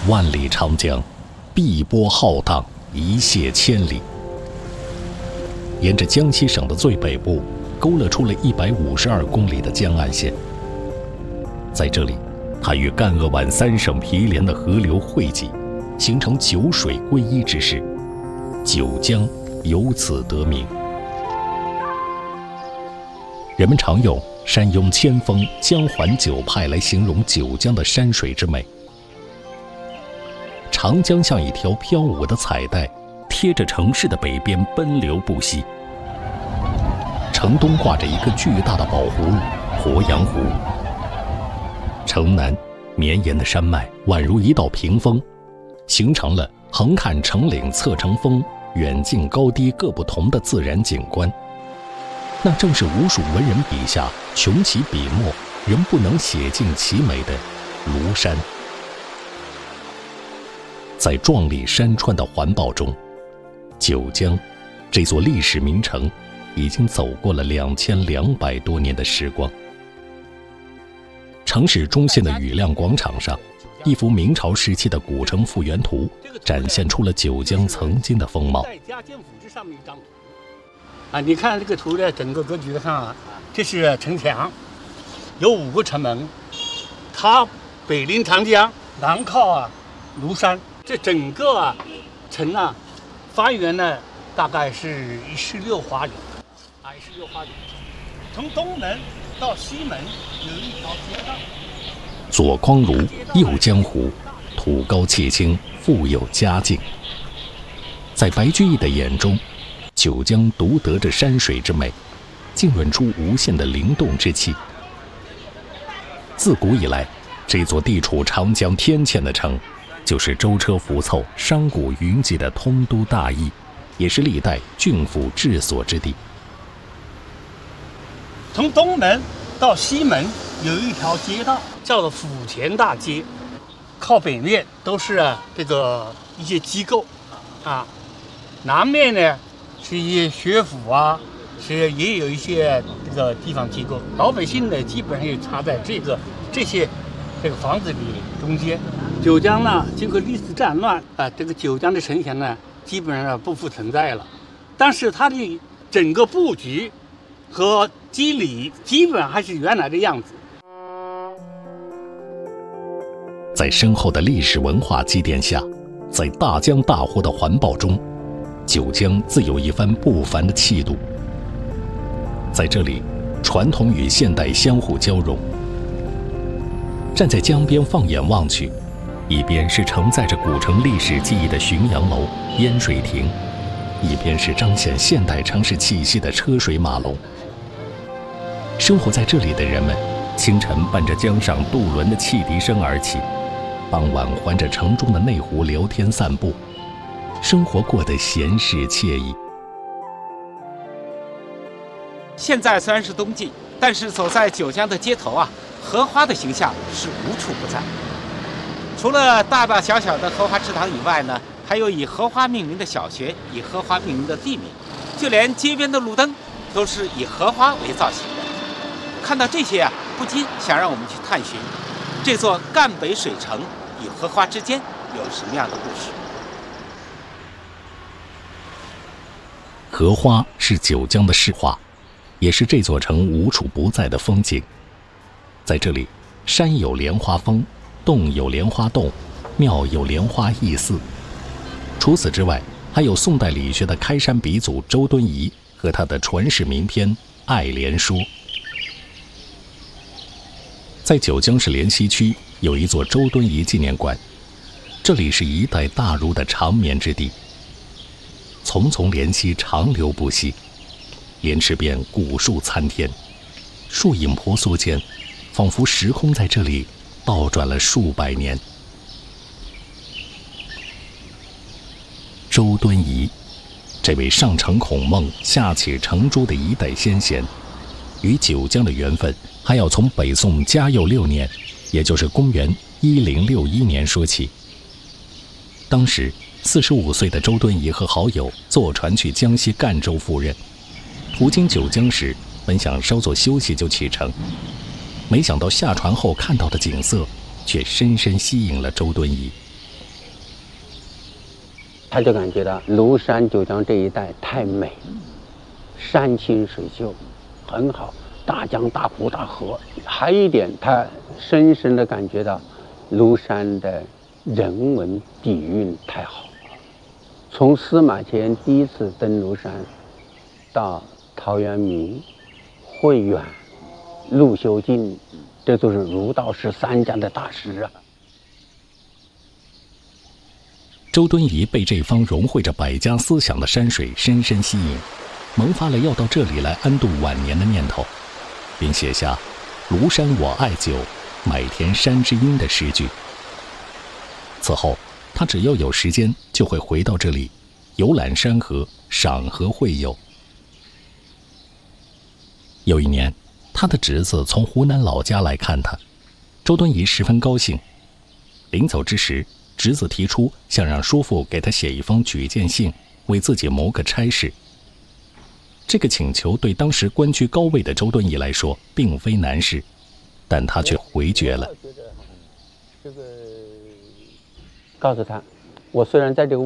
万里长江，碧波浩荡，一泻千里。沿着江西省的最北部，勾勒出了152公里的江岸线。在这里，它与赣鄂皖3省毗连的河流汇集，形成九水归一之势，九江由此得名。人们常用“山拥千峰，江环九派”来形容九江的山水之美。长江像一条飘舞的彩带，贴着城市的北边奔流不息。城东挂着一个巨大的宝葫芦——鄱阳湖。城南，绵延的山脉宛如一道屏风，形成了横看成岭侧成峰，远近高低各不同的自然景观。那正是无数文人笔下穷其笔墨仍不能写尽其美的庐山。在壮丽山川的环抱中，九江这座历史名城已经走过了2200多年的时光。城市中心的雨亮广场上，一幅明朝时期的古城复原图展现出了九江曾经的风貌。 你看这个图的整个格局上，这是城墙，有5个城门，它北临长江，南靠庐山。这整个城方圆呢大概是16华里，16华里。从东门到西门有一条街道， 左匡庐，右江湖，土高气轻，富有佳境。在白居易的眼中，九江独得着山水之美，浸润出无限的灵动之气。自古以来，这座地处长江天堑的城，就是舟车浮凑、商贾云集的通都大邑，也是历代郡府治所之地。 从东门到西门有一条街道，叫做府前大街。靠北面都是这个一些机构南面呢是一些学府也有一些这个地方机构。老百姓呢基本上也插在这些房子里中间。九江呢经过历史战乱这个九江的城墙呢基本上不复存在了，但是它的整个布局和肌理基本还是原来的样子。 在深厚的历史文化积淀下，在大江大湖的环抱中，九江自有一番不凡的气度。在这里，传统与现代相互交融。站在江边放眼望去，一边是承载着古城历史记忆的浔阳楼、烟水亭，一边是彰显现代城市气息的车水马龙。生活在这里的人们，清晨伴着江上渡轮的汽笛声而起，傍晚环着城中的内湖聊天散步，生活过得闲适惬意。 现在虽然是冬季，但是走在九江的街头荷花的形象是无处不在。除了大大小小的荷花池塘以外呢，还有以荷花命名的小学，以荷花命名的地名，就连街边的路灯都是以荷花为造型的。看到这些不禁想让我们去探寻这座赣北水城与荷花之间有什么样的故事。 荷花是九江的市花，也是这座城无处不在的风景。在这里，山有莲花峰，洞有莲花洞，庙有莲花义寺。除此之外，还有宋代理学的开山鼻祖周敦颐和他的传世名篇《爱莲说》。在九江市莲溪区有一座周敦颐纪念馆，这里是一代大儒的长眠之地。淙淙莲溪长流不息，莲池边古树参天，树影婆娑间，仿佛时空在这里倒转了数百年。周敦颐，这位上承孔孟下启程朱的一代先贤，与九江的缘分还要从北宋嘉佑6年，也就是公元1061年说起。当时45岁的周敦颐和好友坐船去江西赣州赴任，途经九江时，本想稍作休息就启程，没想到下船后看到的景色却深深吸引了周敦颐。 他就感觉到庐山九江这一带太美，山清水秀，很好，大江大湖大河。还有一点，他深深地感觉到庐山的人文底蕴太好。从司马迁第一次登庐山，到陶渊明、慧远、陆秀静，这都是儒道释三家的大师啊。 周敦颐被这方融汇着百家思想的山水深深吸引，萌发了要到这里来安度晚年的念头，并写下“庐山我爱久，买田山之阴”的诗句。此后，他只要有时间，就会回到这里，游览山河，赏荷会友。有一年，他的侄子从湖南老家来看他，周敦颐十分高兴。临走之时，侄子提出想让叔父给他写一封举荐信，为自己谋个差事。这个请求对当时官居高位的周敦颐来说并非难事，但他却回绝了。 这个告诉他，我虽然在这个